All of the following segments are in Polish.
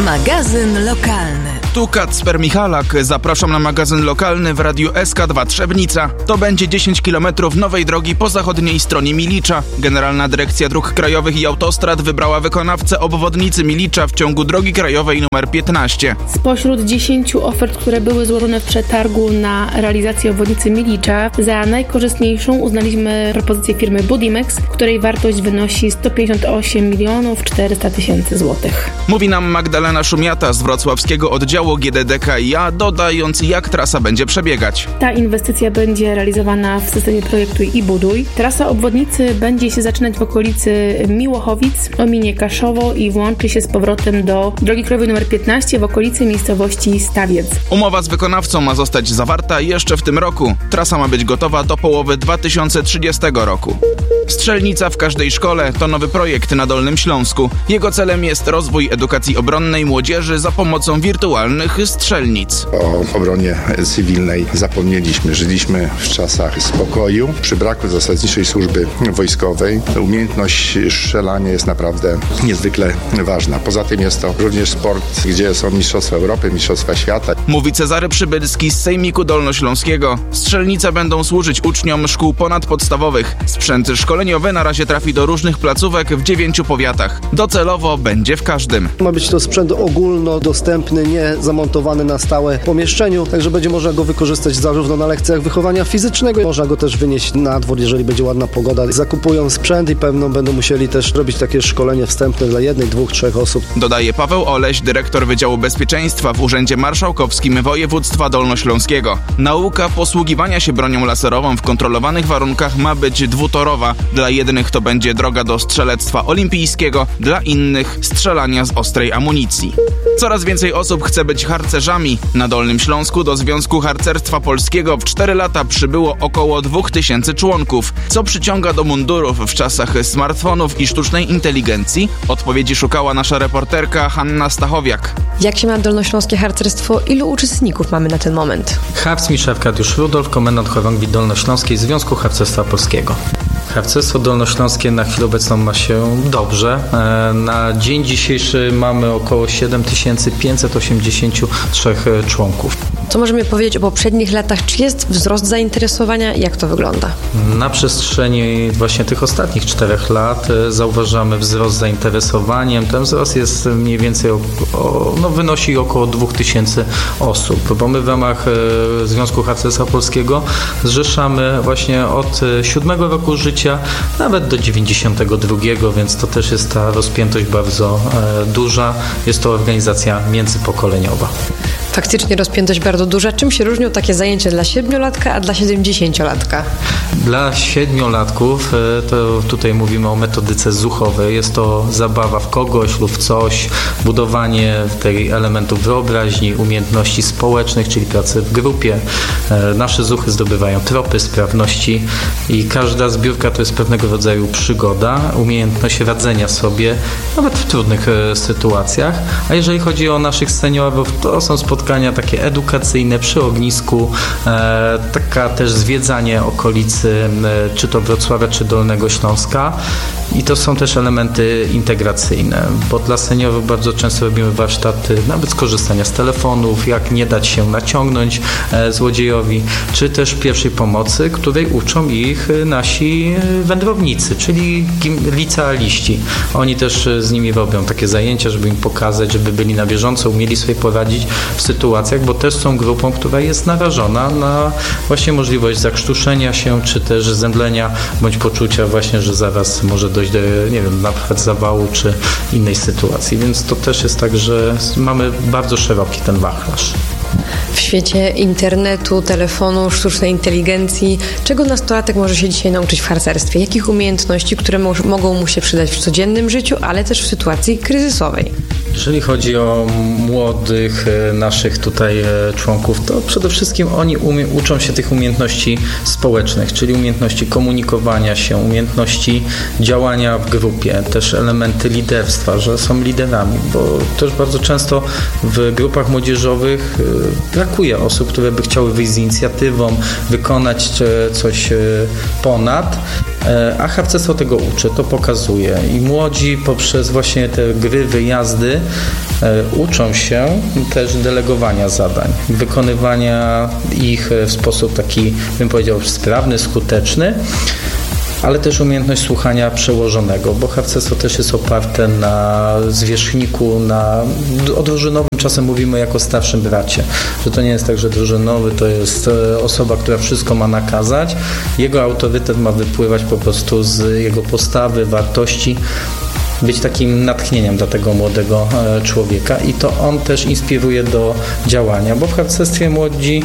Magazyn lokalny. Tu Kacper Michalak. Zapraszam na magazyn lokalny w Radiu SK2 Trzebnica. To będzie 10 km nowej drogi po zachodniej stronie Milicza. Generalna Dyrekcja Dróg Krajowych i Autostrad wybrała wykonawcę obwodnicy Milicza w ciągu drogi krajowej nr 15. Spośród 10 ofert, które były złożone w przetargu na realizację obwodnicy Milicza, za najkorzystniejszą uznaliśmy propozycję firmy Budimex, której wartość wynosi 158 400 000 złotych. Mówi nam Magdalena Szumiata z wrocławskiego oddziału GDDKiA, dodając, jak trasa będzie przebiegać. Ta inwestycja będzie realizowana w systemie Projektuj i Buduj. Trasa obwodnicy będzie się zaczynać w okolicy Miłochowic, ominie Kaszowo i włączy się z powrotem do drogi krajowej nr 15 w okolicy miejscowości Stawiec. Umowa z wykonawcą ma zostać zawarta jeszcze w tym roku. Trasa ma być gotowa do połowy 2030 roku. Strzelnica w każdej szkole to nowy projekt na Dolnym Śląsku. Jego celem jest rozwój edukacji obronnej młodzieży za pomocą wirtualnych strzelnic. O obronie cywilnej zapomnieliśmy. Żyliśmy w czasach spokoju. Przy braku zasadniczej służby wojskowej umiejętność strzelania jest naprawdę niezwykle ważna. Poza tym jest to również sport, gdzie są mistrzostwa Europy, mistrzostwa świata. Mówi Cezary Przybylski z Sejmiku Dolnośląskiego. Strzelnice będą służyć uczniom szkół ponadpodstawowych. Sprzęt szkoleniowy na razie trafi do różnych placówek w 9 powiatach. Docelowo będzie w każdym. Ma być to sprzęt ogólnodostępny, nie zamontowany na stałe w pomieszczeniu, także będzie można go wykorzystać zarówno na lekcjach wychowania fizycznego, można go też wynieść na dwór, jeżeli będzie ładna pogoda. Zakupują sprzęt i pewno będą musieli też robić takie szkolenie wstępne dla 1, 2, 3 osób. Dodaje Paweł Oleś, dyrektor Wydziału Bezpieczeństwa w Urzędzie Marszałkowskim Województwa Dolnośląskiego. Nauka posługiwania się bronią laserową w kontrolowanych warunkach ma być dwutorowa. Dla jednych to będzie droga do strzelectwa olimpijskiego, dla innych strzelania z ostrej amunicji. Coraz więcej osób chce być harcerzami. Na Dolnym Śląsku do Związku Harcerstwa Polskiego w 4 lata przybyło około 2000 członków. Co przyciąga do mundurów w czasach smartfonów i sztucznej inteligencji? Odpowiedzi szukała nasza reporterka Hanna Stachowiak. Jak się ma dolnośląskie harcerstwo? Ilu uczestników mamy na ten moment? Harcmistrz Arkadiusz Rudolf, komendant chorągwi dolnośląskiej Związku Harcerstwa Polskiego. Harcerstwo dolnośląskie na chwilę obecną ma się dobrze. Na dzień dzisiejszy mamy około 7583 członków. Co możemy powiedzieć o poprzednich latach? Czy jest wzrost zainteresowania? Jak to wygląda? Na przestrzeni właśnie tych ostatnich 4 lat zauważamy wzrost zainteresowania. Ten wzrost jest mniej więcej wynosi około 2000 osób, bo my w ramach Związku Harcerstwa Polskiego zrzeszamy właśnie od 7 roku życia nawet do 92, więc to też jest ta rozpiętość bardzo duża. Jest to organizacja międzypokoleniowa. Faktycznie rozpiętość bardzo duża. Czym się różnią takie zajęcia dla 7-latka, a dla 70-latka? Dla 7-latków to tutaj mówimy o metodyce zuchowej. Jest to zabawa w kogoś lub w coś, budowanie tej elementów wyobraźni, umiejętności społecznych, czyli pracy w grupie. Nasze zuchy zdobywają tropy, sprawności i każda zbiórka to jest pewnego rodzaju przygoda, umiejętność radzenia sobie, nawet w trudnych sytuacjach. A jeżeli chodzi o naszych seniorów, to są spotkania takie edukacyjne przy ognisku, taka też zwiedzanie okolicy, czy to Wrocławia, czy Dolnego Śląska. I to są też elementy integracyjne, bo dla seniorów bardzo często robimy warsztaty nawet skorzystania z telefonów, jak nie dać się naciągnąć złodziejowi, czy też pierwszej pomocy, której uczą ich nasi wędrownicy, czyli licealiści. Oni też z nimi robią takie zajęcia, żeby im pokazać, żeby byli na bieżąco, umieli sobie poradzić w sytuacjach, bo też są grupą, która jest narażona na właśnie możliwość zakrztuszenia się, czy też zemdlenia, bądź poczucia właśnie, że zaraz może dojść do, nie wiem, na przykład zawału, czy innej sytuacji, więc to też jest tak, że mamy bardzo szeroki ten wachlarz. W świecie internetu, telefonu, sztucznej inteligencji, czego nastolatek może się dzisiaj nauczyć w harcerstwie? Jakich umiejętności, które mogą mu się przydać w codziennym życiu, ale też w sytuacji kryzysowej? Jeżeli chodzi o młodych naszych tutaj członków, to przede wszystkim oni uczą się tych umiejętności społecznych, czyli umiejętności komunikowania się, umiejętności działania w grupie, też elementy liderstwa, że są liderami, bo też bardzo często w grupach młodzieżowych brakuje osób, które by chciały wyjść z inicjatywą, wykonać coś ponad, a harcerstwo tego uczy, to pokazuje i młodzi poprzez właśnie te gry, wyjazdy uczą się też delegowania zadań, wykonywania ich w sposób taki, bym powiedział, sprawny, skuteczny, ale też umiejętność słuchania przełożonego, bo harcerstwo też jest oparte na zwierzchniku, o drużynowym czasem mówimy jako starszym bracie, że to nie jest tak, że drużynowy to jest osoba, która wszystko ma nakazać, jego autorytet ma wypływać po prostu z jego postawy, wartości, być takim natchnieniem dla tego młodego człowieka i to on też inspiruje do działania, bo w harcerstwie młodzi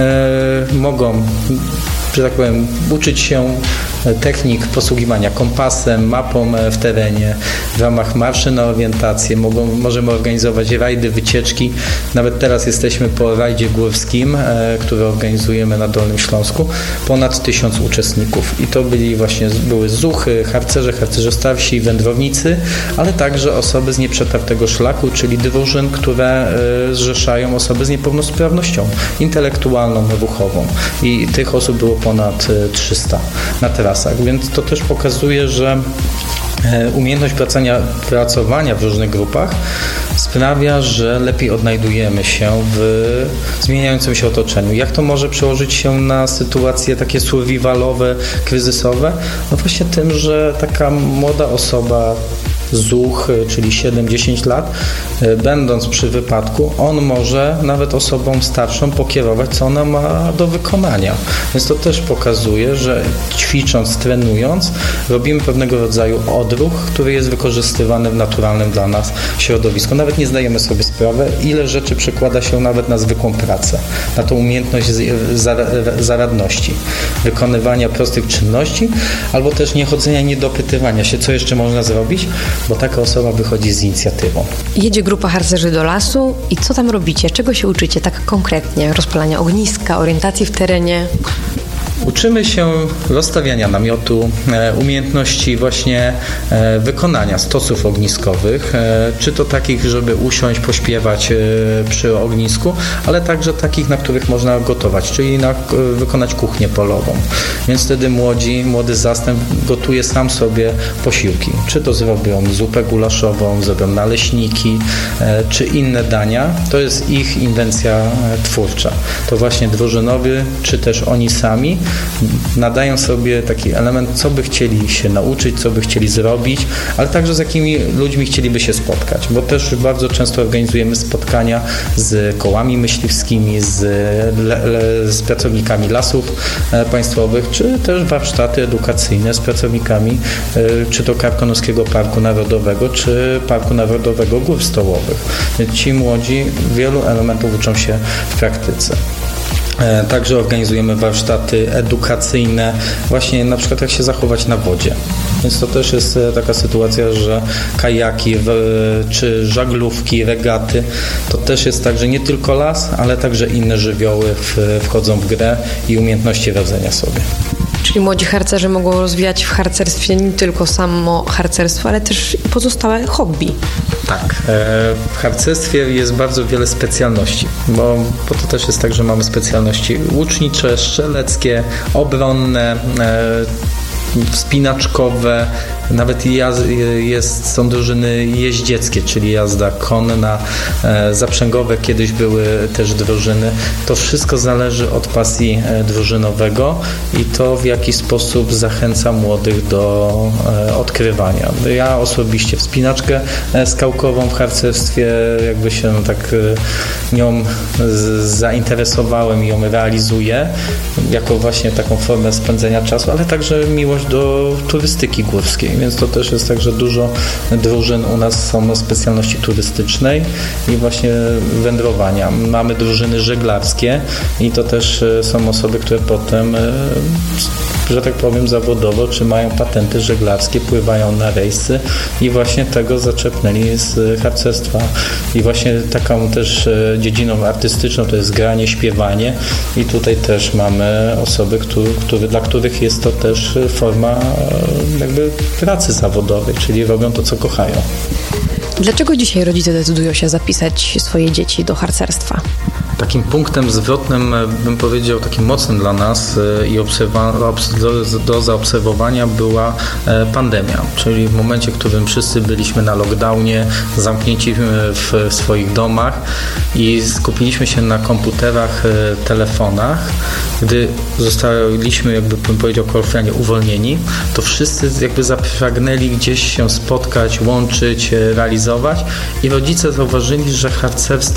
mogą, że tak powiem, uczyć się technik posługiwania kompasem, mapą w terenie, w ramach marszy na orientację. Możemy organizować rajdy, wycieczki. Nawet teraz jesteśmy po rajdzie górskim, który organizujemy na Dolnym Śląsku. Ponad 1000 uczestników. I to były zuchy, harcerze starsi, wędrownicy, ale także osoby z nieprzetartego szlaku, czyli drużyn, które zrzeszają osoby z niepełnosprawnością intelektualną, ruchową. I tych osób było ponad 300 na trasach, więc to też pokazuje, że umiejętność pracowania w różnych grupach sprawia, że lepiej odnajdujemy się w zmieniającym się otoczeniu. Jak to może przełożyć się na sytuacje takie survivalowe, kryzysowe? No właśnie tym, że taka młoda osoba, zuch, czyli 7-10 lat, będąc przy wypadku, on może nawet osobą starszą pokierować, co ona ma do wykonania. Więc to też pokazuje, że ćwicząc, trenując, robimy pewnego rodzaju odruch, który jest wykorzystywany w naturalnym dla nas środowisku. Nawet nie zdajemy sobie sprawy, ile rzeczy przekłada się nawet na zwykłą pracę, na tą umiejętność zaradności, wykonywania prostych czynności, albo też niechodzenia, niedopytywania się, co jeszcze można zrobić, bo taka osoba wychodzi z inicjatywą. Jedzie grupa harcerzy do lasu i co tam robicie? Czego się uczycie tak konkretnie? Rozpalania ogniska, orientacji w terenie? Uczymy się rozstawiania namiotu, umiejętności właśnie wykonania stosów ogniskowych, czy to takich, żeby usiąść, pośpiewać przy ognisku, ale także takich, na których można gotować, czyli wykonać kuchnię polową. Więc wtedy młody zastęp gotuje sam sobie posiłki. Czy to zrobią zupę gulaszową, zrobią naleśniki, czy inne dania. To jest ich inwencja twórcza. To właśnie drużynowy, czy też oni sami nadają sobie taki element, co by chcieli się nauczyć, co by chcieli zrobić, ale także z jakimi ludźmi chcieliby się spotkać, bo też bardzo często organizujemy spotkania z kołami myśliwskimi, z pracownikami lasów państwowych, czy też warsztaty edukacyjne z pracownikami, czy to Karkonoskiego Parku Narodowego, czy Parku Narodowego Gór Stołowych. Ci młodzi wielu elementów uczą się w praktyce. Także organizujemy warsztaty edukacyjne, właśnie na przykład jak się zachować na wodzie. Więc to też jest taka sytuacja, że kajaki czy żaglówki, regaty, to też jest tak, że nie tylko las, ale także inne żywioły wchodzą w grę i umiejętności radzenia sobie. Czyli młodzi harcerze mogą rozwijać w harcerstwie nie tylko samo harcerstwo, ale też pozostałe hobby. Tak. W harcerstwie jest bardzo wiele specjalności, bo to też jest tak, że mamy specjalności łucznicze, strzeleckie, obronne, wspinaczkowe, nawet są drużyny jeździeckie, czyli jazda konna, zaprzęgowe, kiedyś były też drużyny. To wszystko zależy od pasji drużynowego i to w jaki sposób zachęca młodych do odkrywania. Ja osobiście wspinaczkę skałkową w harcerstwie jakby się tak nią zainteresowałem i ją realizuję jako właśnie taką formę spędzenia czasu, ale także miłość do turystyki górskiej. Więc to też jest tak, że dużo drużyn u nas są o specjalności turystycznej i właśnie wędrowania. Mamy drużyny żeglarskie i to też są osoby, które potem, że tak powiem, zawodowo, czy mają patenty żeglarskie, pływają na rejsy i właśnie tego zaczerpnęli z harcerstwa. I właśnie taką też dziedziną artystyczną to jest granie, śpiewanie i tutaj też mamy osoby, dla których jest to też forma jakby pracy zawodowej, czyli robią to, co kochają. Dlaczego dzisiaj rodzice decydują się zapisać swoje dzieci do harcerstwa? Takim punktem zwrotnym, bym powiedział, takim mocnym dla nas i do zaobserwowania była pandemia, czyli w momencie, w którym wszyscy byliśmy na lockdownie, zamknięci w swoich domach i skupiliśmy się na komputerach, telefonach. Gdy zostaliśmy, jakby bym powiedział kolokwialnie, uwolnieni, to wszyscy jakby zapragnęli gdzieś się spotkać, łączyć, realizować i rodzice zauważyli, że harcerstwo